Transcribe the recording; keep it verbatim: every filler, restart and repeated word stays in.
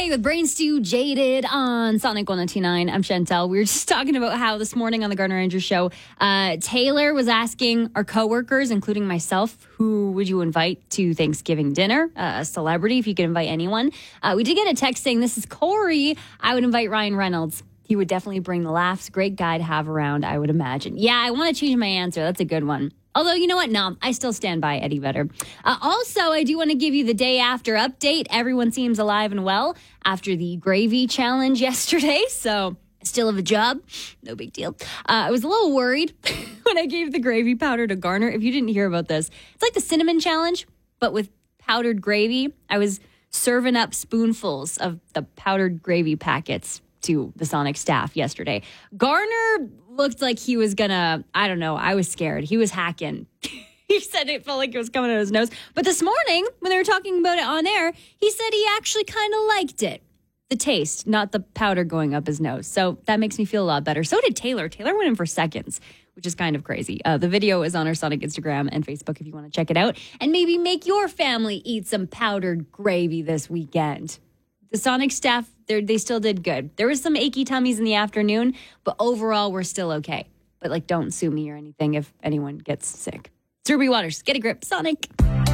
morning with Brain Stew Jaded on Sonic one oh two point nine. I'm Chantel. We were just talking about how this morning on the Gardner Andrews show, uh, Taylor was asking our coworkers, including myself, who would you invite to Thanksgiving dinner? Uh, a celebrity, if you could invite anyone. Uh, we did get a text saying, this is Corey. I would invite Ryan Reynolds. He would definitely bring the laughs. Great guy to have around, I would imagine. Yeah, I want to change my answer. That's a good one. Although, you know what? No, I still stand by Eddie Vedder. Uh, also, I do want to give you the day after update. Everyone seems alive and well after the gravy challenge yesterday. So, still have a job. No big deal. Uh, I was a little worried when I gave the gravy powder to Garner. If you didn't hear about this, it's like the cinnamon challenge, but with powdered gravy. I was serving up spoonfuls of the powdered gravy packets to the Sonic staff yesterday. Garner looked like he was gonna, I don't know, I was scared. He was hacking. He said it felt like it was coming out of his nose. But this morning, when they were talking about it on air, he said he actually kind of liked it. The taste, not the powder going up his nose. So that makes me feel a lot better. So did Taylor. Taylor went in for seconds, which is kind of crazy. Uh, the video is on our Sonic Instagram and Facebook if you want to check it out. And maybe make your family eat some powdered gravy this weekend. The Sonic staff, they still did good. There was some achy tummies in the afternoon, but overall, we're still okay. But, like, don't sue me or anything if anyone gets sick. It's Ruby Waters. Get a grip, Sonic.